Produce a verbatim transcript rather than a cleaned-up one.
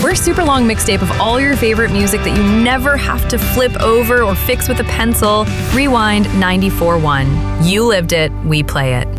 We're a super long mixtape of all your favorite music that you never have to flip over or fix with a pencil. Rewind ninety-four point one. You lived it, we play it.